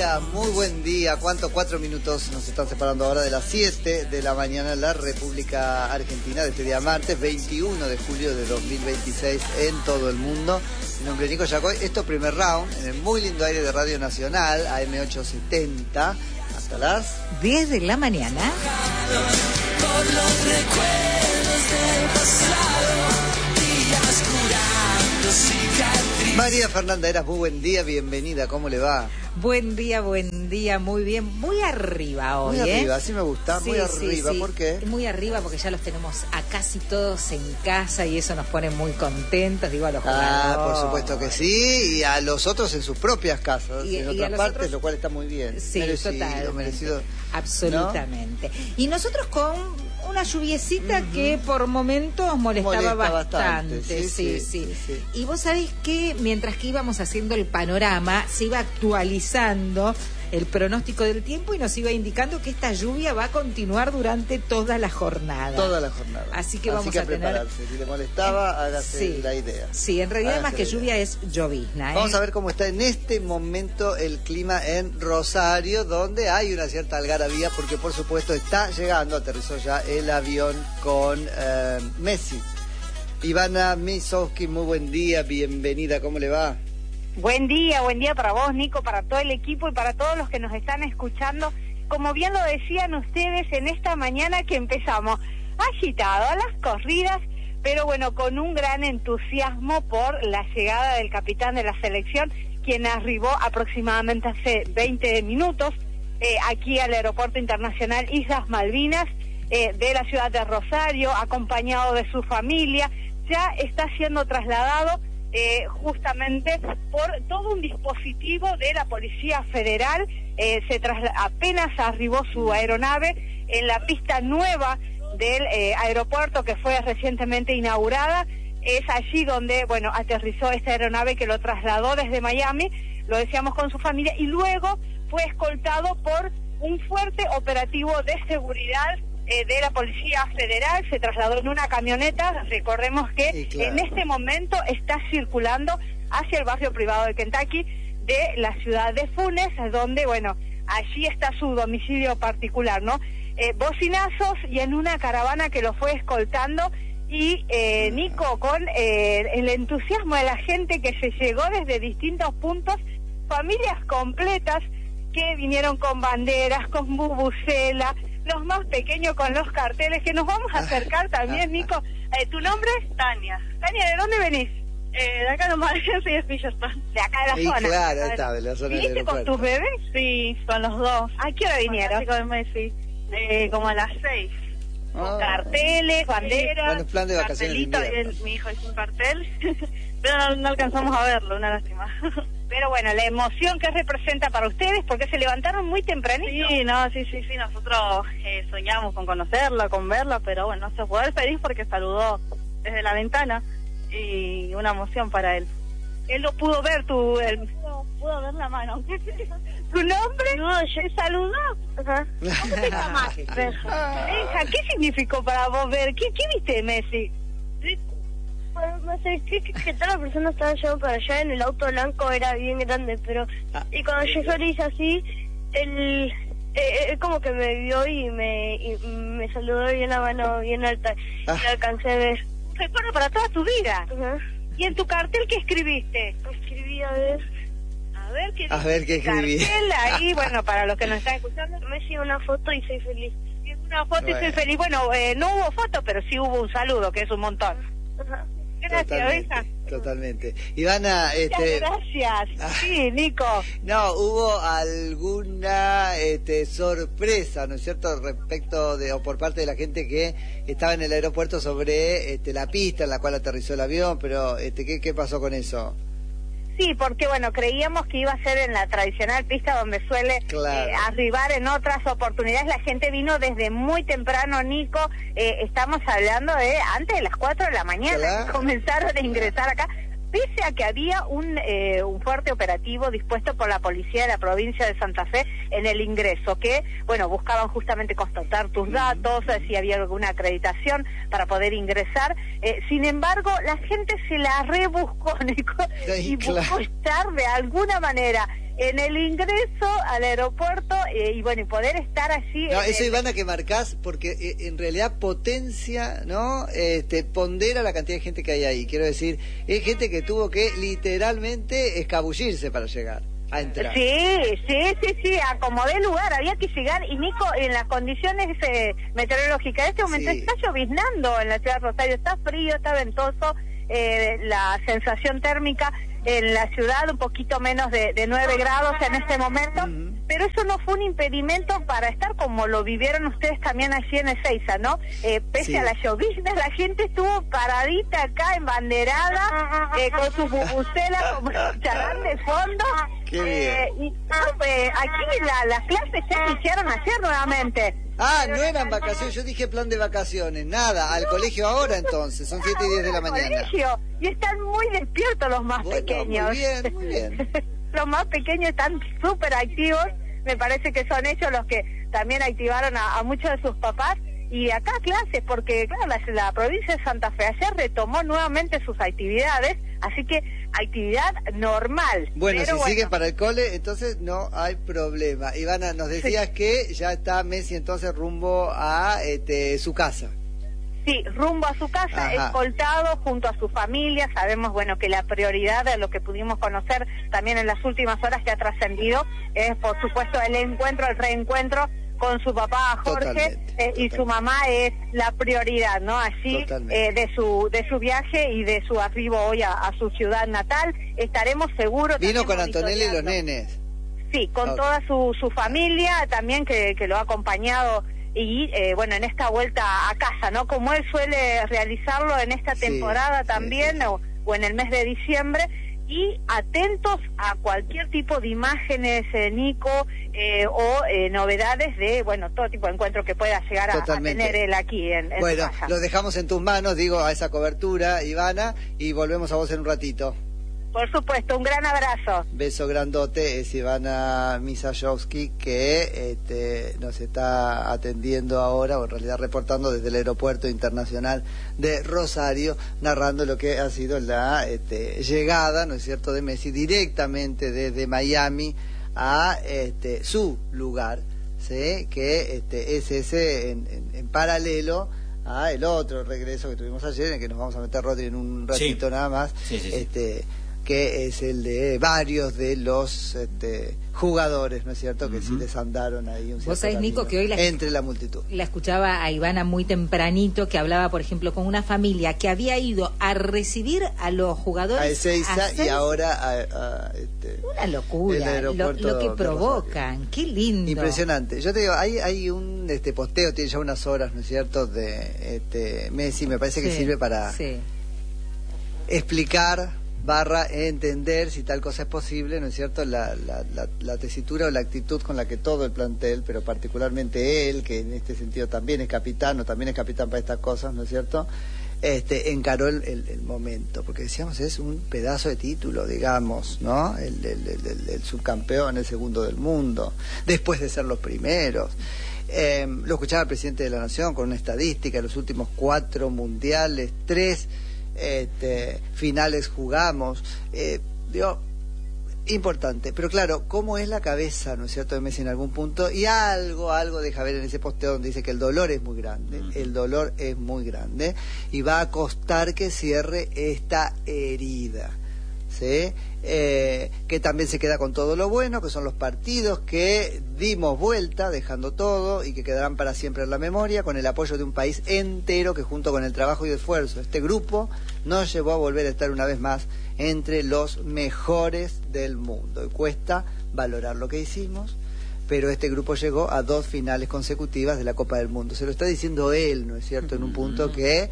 muy buen día. ¿Cuánto? 4 minutos nos están separando ahora de las 7 de la mañana en la República Argentina de este día martes 21 de julio de 2026 en todo el mundo. Mi nombre es Nico Yacoy. Esto primer round en el muy lindo aire de Radio Nacional, AM870, hasta las 10 de la mañana. Por los recuerdos del pasado, días curando cicatrices. María Fernanda Heras, muy buen día, bienvenida, ¿cómo le va? Buen día, muy bien, muy arriba hoy. Muy arriba, así me gusta, sí, muy arriba, sí. ¿Por qué? Muy arriba porque ya los tenemos a casi todos en casa y eso nos pone muy contentos, digo, a los jugadores. Por supuesto que sí, y a los otros en sus propias casas, en otras partes, otros, lo cual está muy bien. Sí, merecido, merecido. Absolutamente. ¿No? Y nosotros con una lluviecita que por momentos molesta bastante. Sí. Y vos sabés que mientras que íbamos haciendo el panorama, se iba actualizando el pronóstico del tiempo y nos iba indicando que esta lluvia va a continuar durante toda la jornada. Así que vamos a prepararse. tener... Si le molestaba, hágase la idea. Sí, en realidad más que lluvia es llovizna. Vamos a ver cómo está en este momento el clima en Rosario, donde hay una cierta algarabía, porque por supuesto está llegando, aterrizó ya el avión con Messi. Ivana Misowski, muy buen día, bienvenida, ¿cómo le va? Buen día para vos, Nico, para todo el equipo y para todos los que nos están escuchando. Como bien lo decían ustedes en esta mañana que empezamos agitado a las corridas, pero bueno, con un gran entusiasmo por la llegada del capitán de la selección, quien arribó aproximadamente hace 20 minutos aquí al Aeropuerto Internacional Islas Malvinas de la ciudad de Rosario, acompañado de su familia. Ya está siendo trasladado justamente por todo un dispositivo de la Policía Federal. Apenas arribó su aeronave en la pista nueva del aeropuerto que fue recientemente inaugurada. Es allí donde, bueno, aterrizó esta aeronave que lo trasladó desde Miami, lo decíamos, con su familia, y luego fue escoltado por un fuerte operativo de seguridad de la Policía Federal. Se trasladó en una camioneta. Recordemos que en este momento está circulando hacia el barrio privado de Kentucky de la ciudad de Funes, donde, bueno, allí está su domicilio particular, ¿no? Bocinazos y en una caravana que lo fue escoltando y, Nico, con el entusiasmo de la gente que se llegó desde distintos puntos, familias completas que vinieron con banderas, con bubucela, los más pequeños con los carteles, que nos vamos a acercar también, Nico. ¿Tu nombre? Tania. Tania, ¿de dónde venís? De acá nomás, yo soy de Spillerton. De acá de la zona. Claro, ahí está, de la zona del ¿Viniste con tus bebés? Sí, con los dos. ¿A qué hora vinieron? Con Messi, como a las 6. Con carteles, banderas. Bueno, plan de vacaciones de invierno. Mi hijo hizo un cartel, pero no alcanzamos a verlo, una lástima. Pero bueno, la emoción que representa para ustedes, porque se levantaron muy tempranito. Sí, nosotros soñamos con conocerlo, con verlo, pero bueno, no se puede feliz porque saludó desde la ventana y una emoción para él. Él lo pudo ver, pudo ver la mano. ¿Tu nombre? No, yo saludó. Ajá. ¿Cómo te llamas? Benja, ¿qué significó para vos ver? ¿Qué viste de Messi? No sé, que toda la persona estaba yendo para allá en el auto blanco, era bien grande, pero y cuando yo le hice así, él como que me vio y me saludó bien la mano bien alta y lo alcancé a ver. Un recuerdo para toda tu vida. ¿Y en tu cartel qué escribiste? Escribí a ver qué escribí. Cartel ahí, bueno, para los que nos están escuchando. Me hice una foto y soy feliz. Una foto y soy feliz. Bueno, no hubo foto, pero sí hubo un saludo, que es un montón. Gracias, Benja. Totalmente. Ivana, gracias. Sí, Nico. No, hubo alguna sorpresa, ¿no es cierto?, respecto de, o por parte de la gente que estaba en el aeropuerto sobre la pista en la cual aterrizó el avión, pero ¿qué pasó con eso? Sí, porque bueno, creíamos que iba a ser en la tradicional pista donde suele arribar en otras oportunidades. La gente vino desde muy temprano, Nico. Estamos hablando de antes de las 4 de la mañana que comenzaron a ingresar acá. Pese a que había un fuerte operativo dispuesto por la policía de la provincia de Santa Fe en el ingreso, que, bueno, buscaban justamente constatar tus datos, si había alguna acreditación para poder ingresar. Sin embargo, la gente se la rebuscó, Nico, y buscó estar de alguna manera en el ingreso al aeropuerto y bueno, y poder estar allí. No, eso, Ivana, que marcás, porque en realidad potencia, ¿no? Pondera la cantidad de gente que hay ahí. Quiero decir, es gente que tuvo que literalmente escabullirse para llegar a entrar. Sí, acomodé lugar, había que llegar, y Nico, en las condiciones meteorológicas, en este momento está lloviznando en la ciudad de Rosario, está frío, está ventoso, la sensación térmica en la ciudad un poquito menos de 9 grados en este momento, pero eso no fue un impedimento para estar como lo vivieron ustedes también allí en Ezeiza, ¿no? Pese a la llovizna, la gente estuvo paradita acá, embanderada, con sus bubucelas como charán de fondo. Qué bien. Y aquí las clases se iniciaron ayer nuevamente. No eran vacaciones, yo dije plan de vacaciones, nada, al colegio ahora entonces, son 7:10 de la mañana. Colegio, y están muy despiertos los más pequeños. Muy bien. Los más pequeños están súper activos, me parece que son ellos los que también activaron a muchos de sus papás, y acá clases, porque claro, la provincia de Santa Fe ayer retomó nuevamente sus actividades, así que actividad normal. Bueno, si siguen para el cole, entonces no hay problema. Ivana, nos decías que ya está Messi entonces rumbo a su casa. Sí, rumbo a su casa, escoltado junto a su familia. Sabemos, bueno, que la prioridad de lo que pudimos conocer también en las últimas horas que ha trascendido es, por supuesto, el reencuentro con su papá Jorge, y su mamá es la prioridad, ¿no? Allí de su viaje y de su arribo hoy a su ciudad natal. Estaremos seguros. Vino con Antonella y los nenes. Sí, con toda su familia también que lo ha acompañado, y bueno, en esta vuelta a casa, ¿no? Como él suele realizarlo en esta temporada también, o en el mes de diciembre. Y atentos a cualquier tipo de imágenes, Nico, o novedades de, bueno, todo tipo de encuentro que pueda llegar a tener él aquí en bueno, su casa. Lo dejamos en tus manos, digo, a esa cobertura, Ivana, y volvemos a vos en un ratito. Por supuesto, un gran abrazo. Beso grandote, es Ivana Misajowski, que nos está atendiendo ahora, o en realidad reportando desde el Aeropuerto Internacional de Rosario, narrando lo que ha sido la llegada, ¿no es cierto?, de Messi directamente desde Miami a su lugar, ¿sí?, que es ese en paralelo a el otro regreso que tuvimos ayer, en que nos vamos a meter, Rodri, en un ratito nada más, que es el de varios de los jugadores, ¿no es cierto?, que sí desandaron ahí un cierto Vos sabés, Nico, que hoy entre la multitud. La escuchaba a Ivana muy tempranito, que hablaba, por ejemplo, con una familia que había ido a recibir a los jugadores a Ezeiza, y ahora una locura lo que provocan. Qué lindo. Impresionante. Yo te digo, hay un posteo, tiene ya unas horas, ¿no es cierto?, de Messi, me parece que sirve para explicar / entender si tal cosa es posible, ¿no es cierto?, la tesitura o la actitud con la que todo el plantel, pero particularmente él, que en este sentido también es capitán, o también es capitán para estas cosas, ¿no es cierto?, encaró el momento, porque decíamos, es un pedazo de título, digamos, ¿no?, el subcampeón, el segundo del mundo, después de ser los primeros. Lo escuchaba el presidente de la Nación con una estadística: en los últimos 4 mundiales, 3 finales jugamos, importante, pero claro, ¿cómo es la cabeza, ¿no es cierto?, de Messi en algún punto? Y algo deja ver en ese posteo donde dice que el dolor es muy grande, y va a costar que cierre esta herida, ¿sí? Que también se queda con todo lo bueno, que son los partidos que dimos vuelta, dejando todo, y que quedarán para siempre en la memoria, con el apoyo de un país entero que, junto con el trabajo y esfuerzo, este grupo nos llevó a volver a estar una vez más entre los mejores del mundo. Y cuesta valorar lo que hicimos, pero este grupo llegó a 2 finales consecutivas de la Copa del Mundo. Se lo está diciendo él, ¿no es cierto?, en un punto que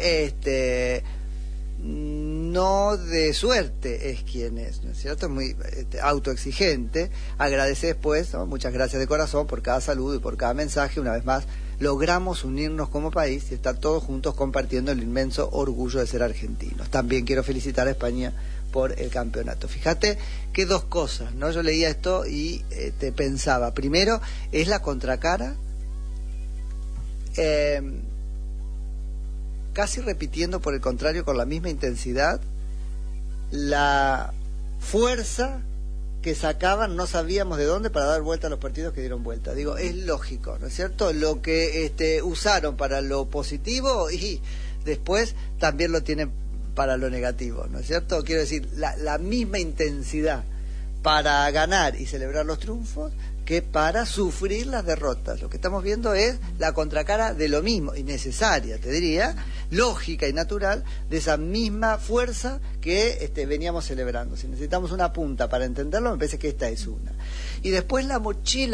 no de suerte es quien es, ¿no es cierto?, es muy autoexigente. Agradece después, ¿no?, muchas gracias de corazón por cada saludo y por cada mensaje. Una vez más, logramos unirnos como país y estar todos juntos compartiendo el inmenso orgullo de ser argentinos. También quiero felicitar a España por el campeonato. Fíjate que 2 cosas, ¿no? Yo leía esto y pensaba, primero, es la contracara, casi repitiendo, por el contrario, con la misma intensidad, la fuerza que sacaban, no sabíamos de dónde, para dar vuelta a los partidos que dieron vuelta. Digo, es lógico, ¿no es cierto? Lo que usaron para lo positivo y después también lo tienen para lo negativo, ¿no es cierto? Quiero decir, la misma intensidad para ganar y celebrar los triunfos que para sufrir las derrotas. Lo que estamos viendo es la contracara de lo mismo, y necesaria, te diría, lógica y natural, de esa misma fuerza que veníamos celebrando. Si necesitamos una punta para entenderlo, me parece que esta es una. Y después la mochila